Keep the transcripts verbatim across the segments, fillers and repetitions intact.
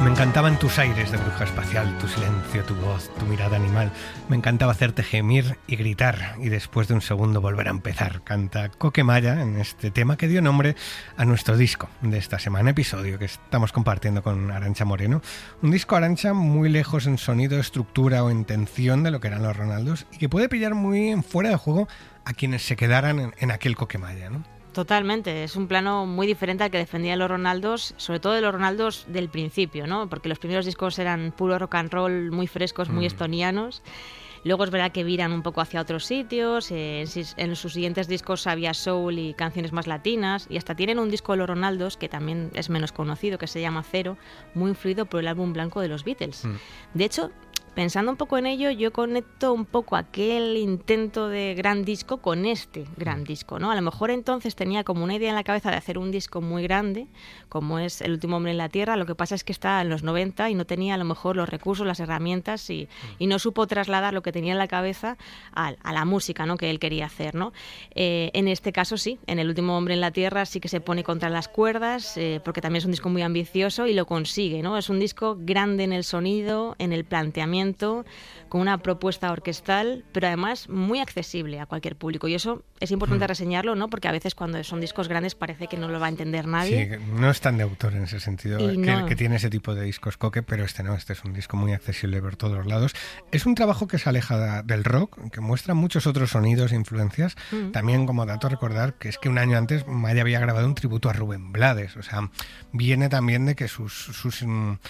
Me encantaban tus aires de bruja espacial, tu silencio, tu voz, tu mirada animal. Me encantaba hacerte gemir y gritar y después de un segundo volver a empezar. Canta Coque Malla en este tema que dio nombre a nuestro disco de esta semana, episodio que estamos compartiendo con Arantxa Moreno. Un disco, Arantxa, muy lejos en sonido, estructura o intención de lo que eran los Ronaldos y que puede pillar muy fuera de juego a quienes se quedaran en, en aquel Coque Malla, ¿no? Totalmente, es un plano muy diferente al que defendían los Ronaldos, sobre todo de los Ronaldos del principio, ¿no? Porque los primeros discos eran puro rock and roll, muy frescos, muy mm. estonianos. Luego es verdad que viran un poco hacia otros sitios, eh, en sus siguientes discos había soul y canciones más latinas, y hasta tienen un disco de los Ronaldos, que también es menos conocido, que se llama Cero, muy influido por el álbum blanco de los Beatles. Mm. De hecho, pensando un poco en ello, yo conecto un poco aquel intento de gran disco con este gran disco, ¿no? A lo mejor entonces tenía como una idea en la cabeza de hacer un disco muy grande, como es El último hombre en la Tierra. Lo que pasa es que está en los noventa y no tenía a lo mejor los recursos, las herramientas y, y no supo trasladar lo que tenía en la cabeza a, a la música, ¿no?, que él quería hacer, ¿no? Eh, en este caso sí, en El último hombre en la Tierra sí que se pone contra las cuerdas, eh, porque también es un disco muy ambicioso y lo consigue, ¿no? Es un disco grande en el sonido, en el planteamiento, con una propuesta orquestal, pero además muy accesible a cualquier público. Y eso es importante mm. reseñarlo, ¿no? Porque a veces cuando son discos grandes parece que no lo va a entender nadie. Sí, no es tan de autor en ese sentido, que, no. que tiene ese tipo de discos Coque, pero este no, este es un disco muy accesible por todos lados. Es un trabajo que se aleja del rock, que muestra muchos otros sonidos e influencias. Mm. También, como dato, recordar que es que un año antes Malla había grabado un tributo a Rubén Blades. O sea, viene también de que sus... sus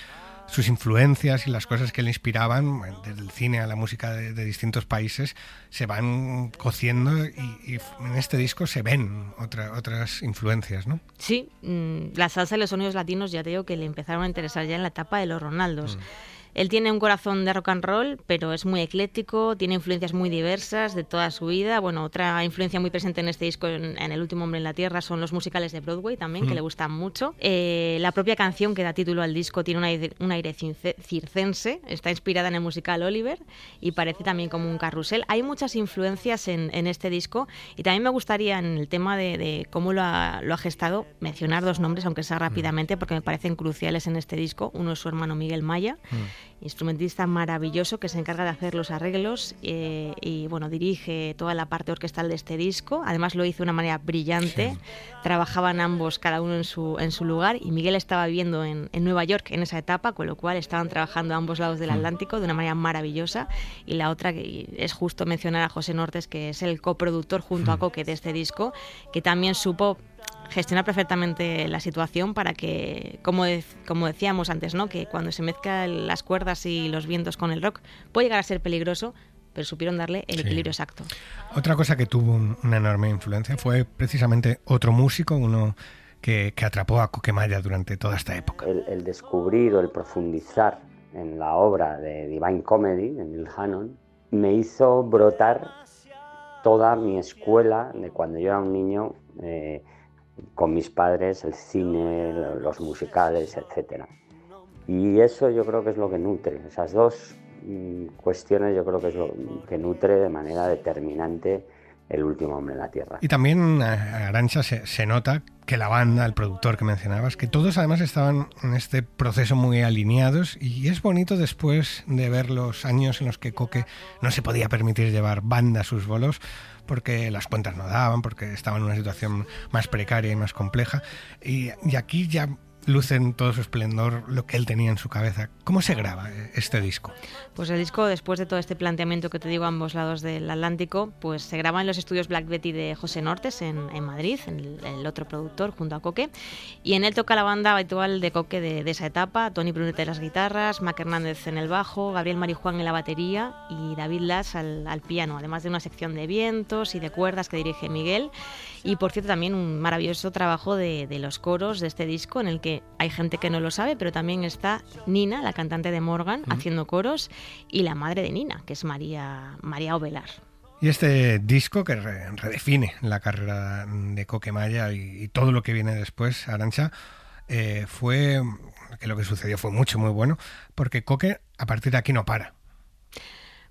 sus influencias y las cosas que le inspiraban, desde el cine a la música de, de distintos países, se van cociendo y, y en este disco se ven otra, otras influencias, ¿no? Sí, mmm, la salsa y los sonidos latinos ya te digo que le empezaron a interesar ya en la etapa de los Ronaldos. Mm. Él tiene un corazón de rock and roll, pero es muy ecléctico, tiene influencias muy diversas de toda su vida. Bueno, otra influencia muy presente en este disco, en, en El último hombre en la Tierra, son los musicales de Broadway también, mm. que le gustan mucho. Eh, la propia canción que da título al disco tiene un aire, un aire circense, está inspirada en el musical Oliver y parece también como un carrusel. Hay muchas influencias en, en este disco y también me gustaría, en el tema de, de cómo lo ha, lo ha gestado, mencionar dos nombres, aunque sea rápidamente, porque me parecen cruciales en este disco. Uno es su hermano Miguel Maya, mm. instrumentista maravilloso que se encarga de hacer los arreglos eh, y bueno, dirige toda la parte orquestal de este disco. Además lo hizo de una manera brillante. Sí. Trabajaban ambos, cada uno en su, en su lugar, y Miguel estaba viviendo en, en Nueva York en esa etapa, con lo cual estaban trabajando a ambos lados del Atlántico de una manera maravillosa. Y la otra, que es justo mencionar a José Nortes, que es el coproductor junto a Coque de este disco, que también supo gestionar perfectamente la situación para que, como, de, como decíamos antes, ¿no?, que cuando se mezclan las cuerdas y los vientos con el rock puede llegar a ser peligroso, pero supieron darle el sí. equilibrio exacto. Otra cosa que tuvo un, una enorme influencia fue precisamente otro músico, uno que, que atrapó a Coque Malla durante toda esta época. El, el descubrir o el profundizar en la obra de Divine Comedy, de Neil Hannon, me hizo brotar toda mi escuela de cuando yo era un niño, eh, con mis padres, el cine, los musicales, etcétera. Y eso yo creo que es lo que nutre, esas dos mm, cuestiones yo creo que es lo que nutre de manera determinante El último hombre en la Tierra. Y también, Arantxa, se, se nota que la banda, el productor que mencionabas, que todos además estaban en este proceso muy alineados, y es bonito después de ver los años en los que Coque no se podía permitir llevar banda a sus bolos, porque las cuentas no daban, porque estaba en una situación más precaria y más compleja, y, y aquí ya luce en todo su esplendor lo que él tenía en su cabeza. ¿Cómo se graba este disco? Pues el disco, después de todo este planteamiento que te digo a ambos lados del Atlántico, pues se graba en los estudios Black Betty de José Nortes en, en Madrid, en el, el otro productor junto a Coque, y en él toca la banda habitual de Coque de, de esa etapa: Tony Brunete en las guitarras, Mac Hernández en el bajo, Gabriel Marijuán en la batería y David Las al, al piano, además de una sección de vientos y de cuerdas que dirige Miguel. Y por cierto, también un maravilloso trabajo de, de los coros de este disco, en el que hay gente que no lo sabe, pero también está Nina, la cantante de Morgan, mm. haciendo coros, y la madre de Nina, que es María, María Ovelar. Y este disco que re, redefine la carrera de Coque Malla y, y todo lo que viene después, Arantxa, eh, fue que lo que sucedió fue mucho, muy bueno, porque Coque a partir de aquí no para.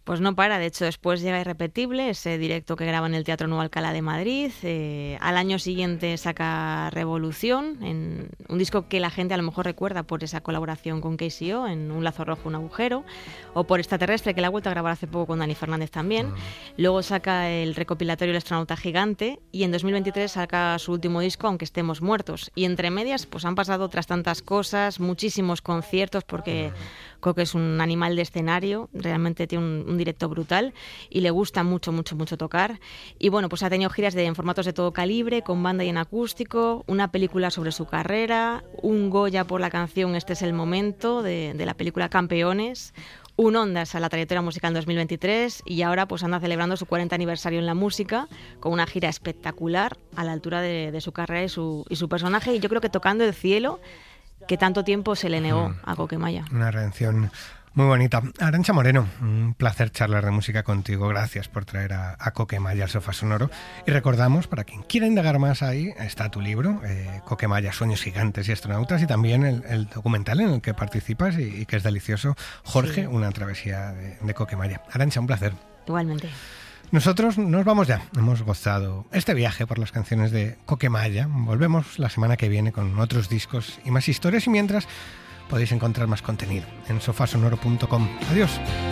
Pues no para, de hecho después llega Irrepetible, ese directo que graba en el Teatro Nuevo Alcalá de Madrid. Eh, al año siguiente saca Revolución, en un disco que la gente a lo mejor recuerda por esa colaboración con K C O en Un lazo rojo, un agujero, o por Extraterrestre, que la ha vuelto a grabar hace poco con Dani Fernández también. Mm. Luego saca el recopilatorio El astronauta gigante y en dos mil veintitrés saca su último disco, Aunque estemos muertos. Y entre medias pues han pasado otras tantas cosas, muchísimos conciertos, porque mm. Coque es un animal de escenario, realmente tiene un, un directo brutal y le gusta mucho, mucho, mucho tocar. Y bueno, pues ha tenido giras de, en formatos de todo calibre, con banda y en acústico, una película sobre su carrera, un Goya por la canción Este es el momento, de, de la película Campeones, un Ondas a la trayectoria musical en dos mil veintitrés y ahora pues anda celebrando su cuarenta aniversario en la música con una gira espectacular a la altura de, de su carrera y su, y su personaje, y yo creo que tocando el cielo que tanto tiempo se le negó mm. a Coquemaya. Una redención muy bonita. Arantxa Moreno, un placer charlar de música contigo. Gracias por traer a, a Coquemaya al Sofá Sonoro. Y recordamos, para quien quiera indagar más ahí, está tu libro, eh, Coquemaya, Sueños Gigantes y Astronautas, y también el, el documental en el que participas y, y que es delicioso, Jorge, sí. Una travesía de, de Coquemaya. Arantxa, un placer. Igualmente. Nosotros nos vamos ya. Hemos gozado este viaje por las canciones de Coquemaya. Volvemos la semana que viene con otros discos y más historias, y mientras podéis encontrar más contenido en sofá sonoro punto com. Adiós.